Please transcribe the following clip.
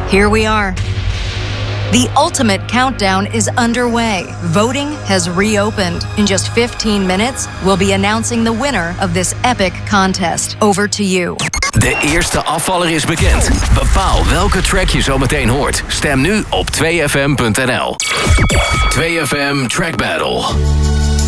Here we are. The ultimate countdown is underway. Voting has reopened. In just 15 minutes, we'll be announcing the winner of this epic contest. Over to you. De eerste afvaller is bekend. Bepaal welke track je zo meteen hoort. Stem nu op 2fm.nl. 2FM Track Battle.